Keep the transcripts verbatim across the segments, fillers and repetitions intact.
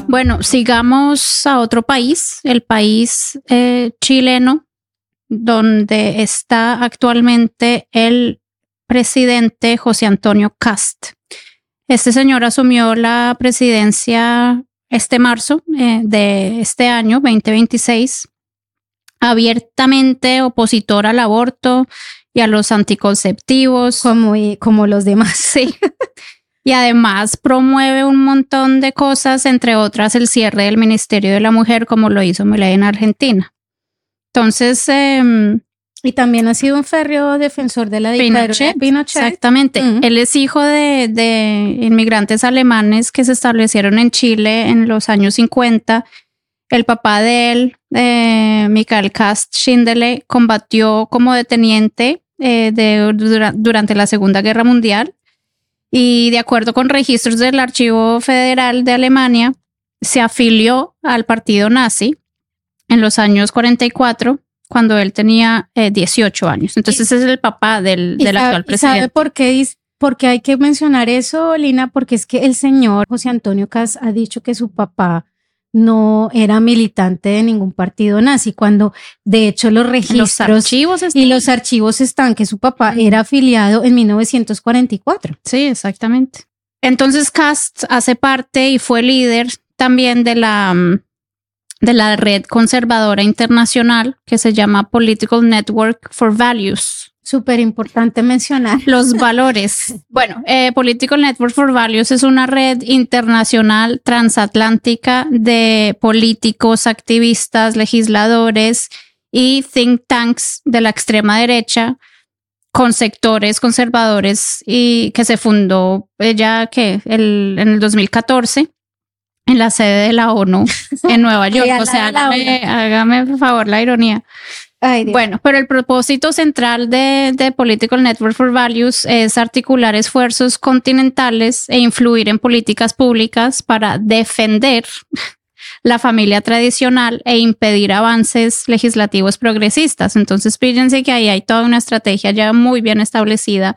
Bueno, sigamos a otro país, el país eh, chileno, donde está actualmente el presidente José Antonio Kast. Este señor asumió la presidencia este marzo eh, de este año, veinte veintiséis, abiertamente opositor al aborto y a los anticonceptivos. Como, como los demás. Sí. Y además promueve un montón de cosas, entre otras el cierre del Ministerio de la Mujer, como lo hizo Milei en Argentina. Entonces... Eh, y también ha sido un férreo defensor de la dictadura Pinochet, de Pinochet. Exactamente. Uh-huh. Él es hijo de, de inmigrantes alemanes que se establecieron en Chile en los años cincuenta. El papá de él, eh, Michael Kast Schindele, combatió como deteniente eh, de, dura, durante la Segunda Guerra Mundial. Y de acuerdo con registros del Archivo Federal de Alemania, se afilió al partido nazi en los años cuarenta y cuatro, cuando él tenía eh, dieciocho años. Entonces, ese es el papá del, del sabe, actual presidente. ¿Sabe por qué, por qué hay que mencionar eso, Lina? Porque es que el señor José Antonio Kast ha dicho que su papá no era militante de ningún partido nazi, cuando de hecho los registros los archivos están. y los archivos están que su papá mm. era afiliado en mil novecientos cuarenta y cuatro. Sí, exactamente. Entonces Kast hace parte y fue líder también de la, de la red conservadora internacional que se llama Political Network for Values. Súper importante mencionar. Los valores. Bueno, eh, Political Network for Values es una red internacional transatlántica de políticos, activistas, legisladores y think tanks de la extrema derecha con sectores conservadores y que se fundó ella que el, en el dos mil catorce en la sede de la ONU en Nueva York. O sea, hágame, hágame por favor la ironía. Ay, Dios. Bueno, pero el propósito central de, de Political Network for Values es articular esfuerzos continentales e influir en políticas públicas para defender la familia tradicional e impedir avances legislativos progresistas. Entonces, fíjense que ahí hay toda una estrategia ya muy bien establecida.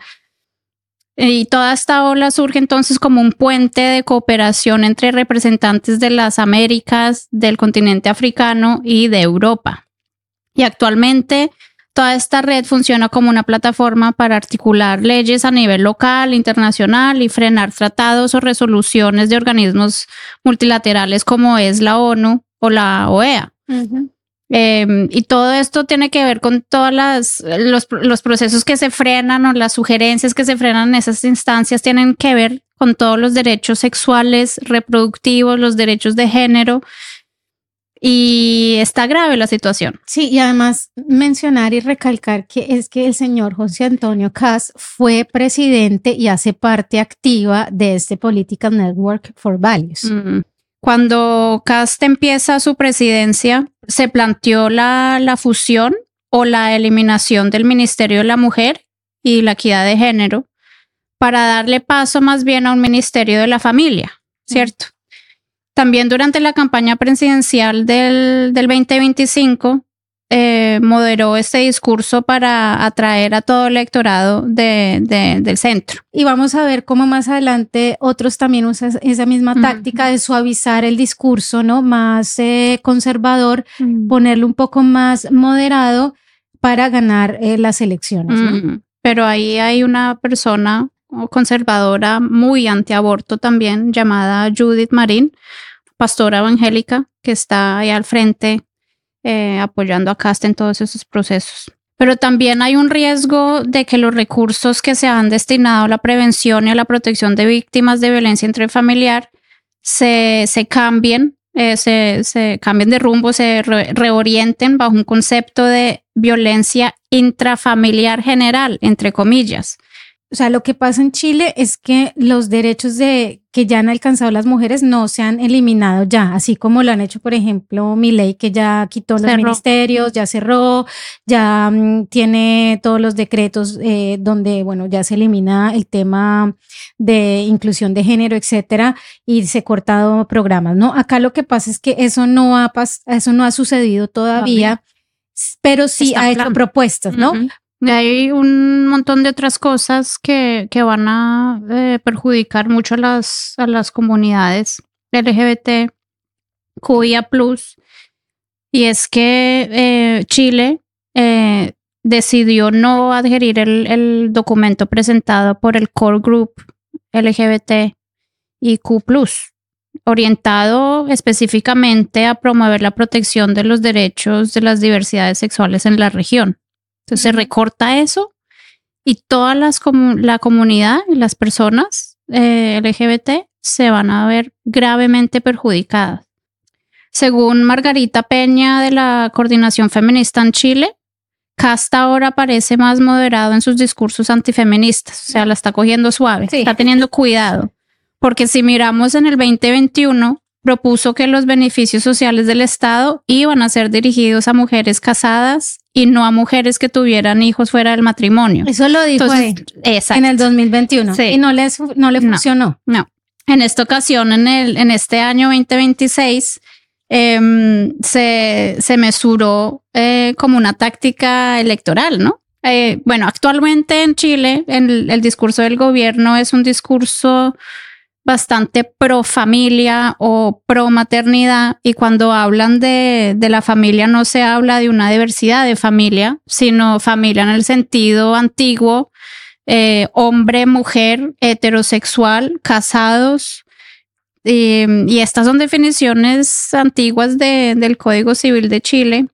Y toda esta ola surge entonces como un puente de cooperación entre representantes de las Américas, del continente africano y de Europa. Y actualmente toda esta red funciona como una plataforma para articular leyes a nivel local, internacional y frenar tratados o resoluciones de organismos multilaterales como es la ONU o la O E A. Uh-huh. Eh, y todo esto tiene que ver con todos los, los procesos que se frenan o las sugerencias que se frenan en esas instancias tienen que ver con todos los derechos sexuales, reproductivos, los derechos de género. Y está grave la situación. Sí, y además mencionar y recalcar que es que el señor José Antonio Kast fue presidente y hace parte activa de este Political Network for Values. Mm. Cuando Kast empieza su presidencia, se planteó la, la fusión o la eliminación del Ministerio de la Mujer y la Equidad de Género para darle paso más bien a un Ministerio de la Familia, ¿cierto? Mm. También durante la campaña presidencial del, del veinte veinticinco eh, moderó este discurso para atraer a todo el electorado de, de, del centro. Y vamos a ver cómo más adelante otros también usan esa misma táctica uh-huh. de suavizar el discurso, ¿no? Más eh, conservador, uh-huh. ponerlo un poco más moderado para ganar eh, las elecciones, ¿no? Uh-huh. Pero ahí hay una persona conservadora muy antiaborto también, llamada Judith Marín, pastora evangélica, que está ahí al frente eh, apoyando a Kast en todos esos procesos. Pero también hay un riesgo de que los recursos que se han destinado a la prevención y a la protección de víctimas de violencia intrafamiliar se, se cambien, eh, se, se cambien de rumbo, se re- reorienten bajo un concepto de violencia intrafamiliar general, entre comillas. O sea, lo que pasa en Chile es que los derechos de que ya han alcanzado las mujeres no se han eliminado ya, así como lo han hecho, por ejemplo, Milei, que ya quitó los cerró. ministerios, ya cerró, ya um, tiene todos los decretos eh, donde, bueno, ya se elimina el tema de inclusión de género, etcétera, y se han cortado programas, ¿no? Acá lo que pasa es que eso no ha, pas- eso no ha sucedido todavía, todavía. pero sí Está ha plan. hecho propuestas, ¿no? Uh-huh. Hay un montón de otras cosas que, que van a eh, perjudicar mucho a las, a las comunidades L G B T Q I A plus, y es que eh, Chile eh, decidió no adherir el, el documento presentado por el Core Group L G B T I Q plus, orientado específicamente a promover la protección de los derechos de las diversidades sexuales en la región. Entonces uh-huh. se recorta eso y toda las comu- la comunidad y las personas eh, L G B T se van a ver gravemente perjudicadas. Según Margarita Peña de la Coordinación Feminista en Chile, Casta ahora parece más moderado en sus discursos antifeministas, o sea, la está cogiendo suave, sí. Está teniendo cuidado, porque si miramos en el veinte veintiuno, propuso que los beneficios sociales del Estado iban a ser dirigidos a mujeres casadas y no a mujeres que tuvieran hijos fuera del matrimonio. Eso lo dijo Entonces, ahí, en el dos mil veintiuno, sí. Y no le, no le funcionó. No, no. En esta ocasión, en, el, en este año veinte veintiséis, Eh, se, se mesuró eh, como una táctica electoral, ¿no? Eh, bueno, actualmente en Chile el, el discurso del gobierno es un discurso bastante pro familia o pro maternidad, y cuando hablan de, de la familia no se habla de una diversidad de familia, sino familia en el sentido antiguo, eh, hombre, mujer, heterosexual, casados. Y, y estas son definiciones antiguas de, del Código Civil de Chile,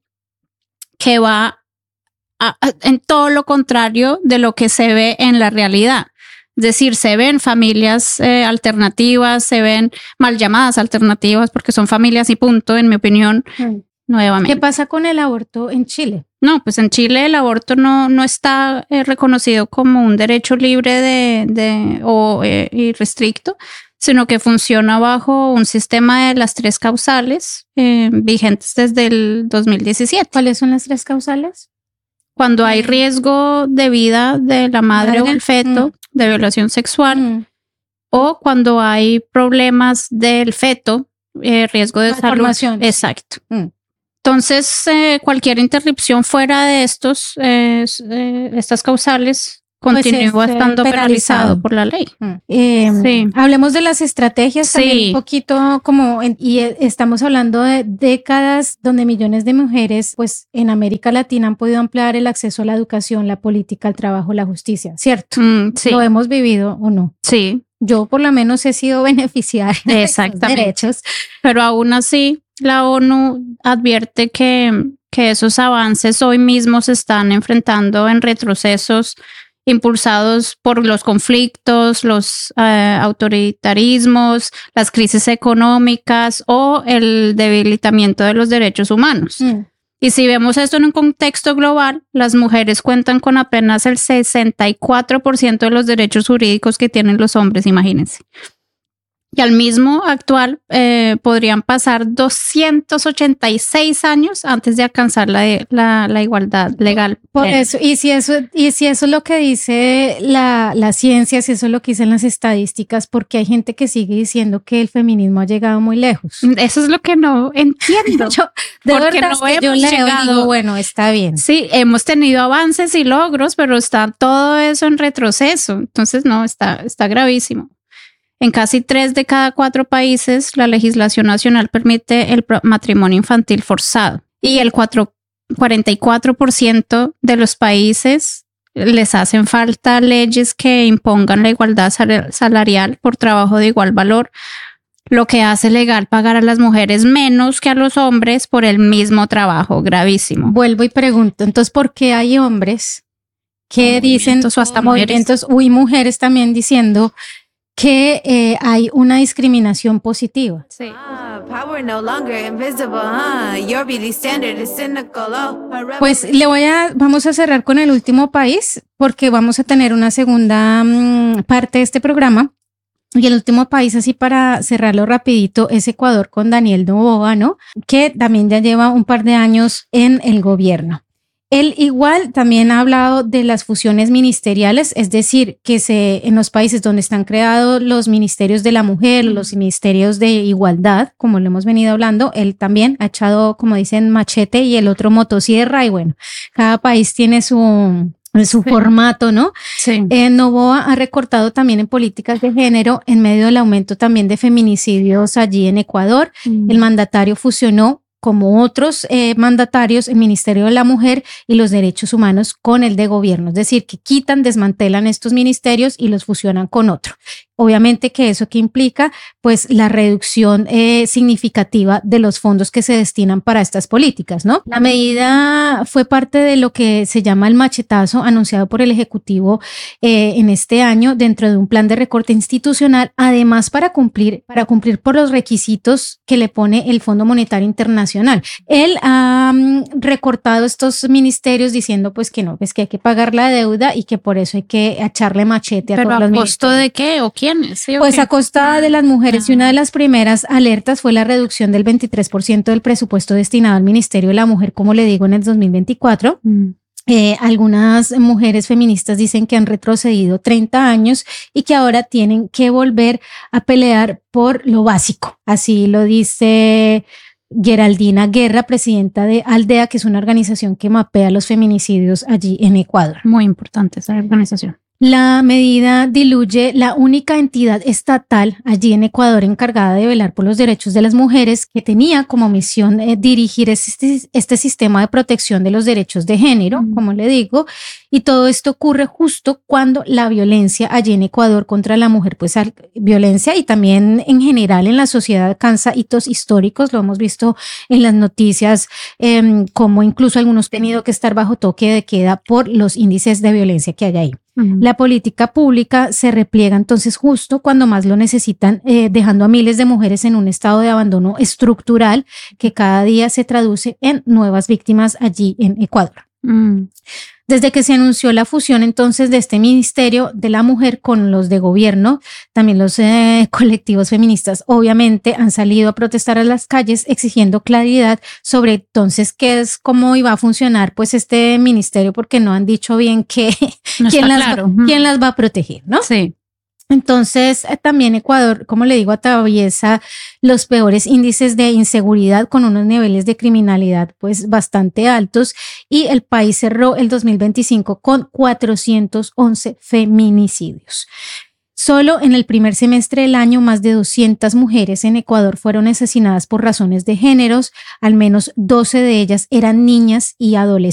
que va a, a, en todo lo contrario de lo que se ve en la realidad. Es decir, se ven familias eh, alternativas, se ven mal llamadas alternativas, porque son familias y punto, en mi opinión, mm. nuevamente. ¿Qué pasa con el aborto en Chile? No, pues en Chile el aborto no, no está eh, reconocido como un derecho libre de, de, o eh, irrestricto, sino que funciona bajo un sistema de las tres causales eh, vigentes desde el dos mil diecisiete. ¿Cuáles son las tres causales? Cuando hay riesgo de vida de la madre o el feto, mm. de violación sexual, mm. o cuando hay problemas del feto, eh, riesgo de salud. Exacto. Mm. Entonces, eh, cualquier interrupción fuera de estos, eh, eh, estas causales continúa pues es, estando eh, penalizado por la ley. Eh, sí. Hablemos de las estrategias sí. también un poquito como, en, y estamos hablando de décadas donde millones de mujeres pues en América Latina han podido ampliar el acceso a la educación, la política, el trabajo, la justicia, ¿cierto? Mm, sí. ¿Lo hemos vivido o no? Sí. Yo por lo menos he sido beneficiaria de esos derechos. Pero aún así la ONU advierte que, que esos avances hoy mismo se están enfrentando en retrocesos impulsados por los conflictos, los uh, autoritarismos, las crisis económicas o el debilitamiento de los derechos humanos. Mm. Y si vemos esto en un contexto global, las mujeres cuentan con apenas el sesenta y cuatro por ciento de los derechos jurídicos que tienen los hombres, imagínense. Y al mismo actual eh, podrían pasar doscientos ochenta y seis años antes de alcanzar la, la, la igualdad legal. Por eso, y si eso, y si eso es lo que dice la, la ciencia, si eso es lo que dicen las estadísticas, porque hay gente que sigue diciendo que el feminismo ha llegado muy lejos. Eso es lo que no entiendo. yo, de porque verdad, no hemos yo leo llegado, y digo, bueno, está bien. Sí, hemos tenido avances y logros, pero está todo eso en retroceso. Entonces, no, está, está gravísimo. En casi tres de cada cuatro países, la legislación nacional permite el matrimonio infantil forzado, y el cuarenta y cuatro por ciento de los países les hacen falta leyes que impongan la igualdad salarial por trabajo de igual valor, lo que hace legal pagar a las mujeres menos que a los hombres por el mismo trabajo. Gravísimo. Vuelvo y pregunto, entonces, ¿por qué hay hombres que dicen, o hasta movimientos, uy, mujeres también diciendo que eh, hay una discriminación positiva? Sí. Pues le voy a, vamos a cerrar con el último país, porque vamos a tener una segunda um, parte de este programa. Y el último país, así para cerrarlo rapidito, es Ecuador con Daniel Noboa, ¿no? Que también ya lleva un par de años en el gobierno. Él igual también ha hablado de las fusiones ministeriales, es decir, que se, en los países donde están creados los ministerios de la mujer, mm. los ministerios de igualdad, como lo hemos venido hablando, él también ha echado, como dicen, machete y el otro motosierra, y bueno, cada país tiene su, su sí. formato, ¿no? Sí. Eh, Noboa ha recortado también en políticas de género en medio del aumento también de feminicidios allí en Ecuador. Mm. El mandatario fusionó, como otros eh, mandatarios, el Ministerio de la Mujer y los Derechos Humanos con el de Gobierno, es decir, que quitan, desmantelan estos ministerios y los fusionan con otro. Obviamente que eso que implica, pues, la reducción eh, significativa de los fondos que se destinan para estas políticas, ¿no? La medida fue parte de lo que se llama el machetazo anunciado por el Ejecutivo eh, en este año dentro de un plan de recorte institucional, además para cumplir, para cumplir por los requisitos que le pone el Fondo Monetario Internacional. Él ha um, recortado estos ministerios diciendo, pues, que no, pues que hay que pagar la deuda y que por eso hay que echarle machete a ¿Pero todos a los costo ministerios. de qué o quién? ¿Sí, pues okay. a costa de las mujeres, y una de las primeras alertas fue la reducción del veintitrés por ciento del presupuesto destinado al Ministerio de la Mujer, como le digo, en el dos mil veinticuatro. Mm. Eh, algunas mujeres feministas dicen que han retrocedido treinta años y que ahora tienen que volver a pelear por lo básico. Así lo dice Geraldina Guerra, presidenta de Aldea, que es una organización que mapea los feminicidios allí en Ecuador. Muy importante esa organización. La medida diluye la única entidad estatal allí en Ecuador encargada de velar por los derechos de las mujeres, que tenía como misión eh, dirigir este, este sistema de protección de los derechos de género, mm. como le digo, y todo esto ocurre justo cuando la violencia allí en Ecuador contra la mujer, pues violencia y también en general en la sociedad alcanza hitos históricos, lo hemos visto en las noticias, eh, como incluso algunos han tenido que estar bajo toque de queda por los índices de violencia que hay ahí. La política pública se repliega entonces justo cuando más lo necesitan, eh, dejando a miles de mujeres en un estado de abandono estructural que cada día se traduce en nuevas víctimas allí en Ecuador. Mm. Desde que se anunció la fusión entonces de este Ministerio de la Mujer con los de Gobierno, también los eh, colectivos feministas obviamente han salido a protestar a las calles exigiendo claridad sobre entonces qué es, cómo iba a funcionar pues este ministerio, porque no han dicho bien que, no quién, las claro. va, quién las va a proteger, ¿no? Sí. Entonces, también Ecuador, como le digo, atraviesa los peores índices de inseguridad con unos niveles de criminalidad pues bastante altos, y el país cerró el dos mil veinticinco con cuatrocientos once feminicidios. Solo en el primer semestre del año, más de doscientas mujeres en Ecuador fueron asesinadas por razones de géneros, al menos doce de ellas eran niñas y adolescentes.